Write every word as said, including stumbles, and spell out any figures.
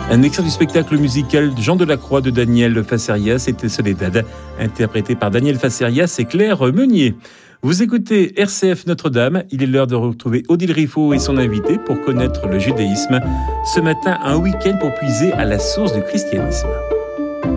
Un extrait du spectacle musical Jean Delacroix de Daniel Facerias, c'était Soledad, interprété par Daniel Facerias et Claire Meunier. Vous écoutez R C F Notre-Dame, il est l'heure de retrouver Odile Riffaut et son invité pour connaître le judaïsme. Ce matin, un week-end pour puiser à la source du christianisme.